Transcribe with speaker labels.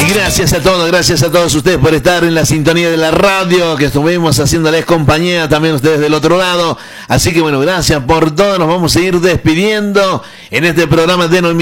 Speaker 1: gracias a todos ustedes por estar en la sintonía de la radio, que estuvimos haciéndoles compañía también ustedes del otro lado. Así que bueno, gracias por todo. Nos vamos a ir despidiendo en este programa denominado